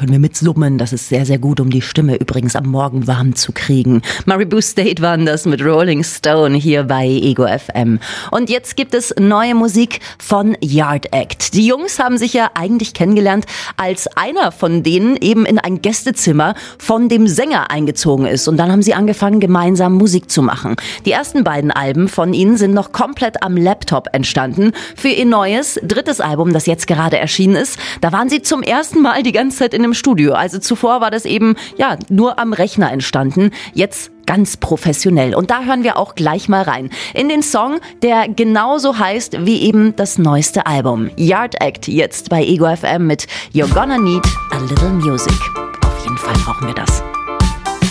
können wir mitsummen. Das ist sehr, sehr gut, um die Stimme übrigens am Morgen warm zu kriegen. Maribou State waren das mit Rolling Stone hier bei Ego FM. Und jetzt gibt es neue Musik von Yard Act. Die Jungs haben sich ja eigentlich kennengelernt, als einer von denen eben in ein Gästezimmer von dem Sänger eingezogen ist. Und dann haben sie angefangen, gemeinsam Musik zu machen. Die ersten beiden Alben von ihnen sind noch komplett am Laptop entstanden. Für ihr neues, drittes Album, das jetzt gerade erschienen ist, da waren sie zum ersten Mal die ganze Zeit in einem Studio. Also zuvor war das eben, ja, nur am Rechner entstanden. Jetzt ganz professionell. Und da hören wir auch gleich mal rein. In den Song, der genauso heißt wie eben das neueste Album. Yard Act jetzt bei Ego FM mit You're Gonna Need a Little Music. Auf jeden Fall brauchen wir das.